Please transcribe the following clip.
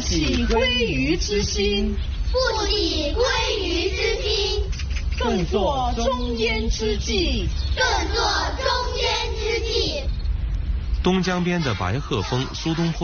起鲑鱼之心， 不起鲑鱼之心， 更作中焉之计， 更作中焉之计。 东江边的白鹤峰苏东坡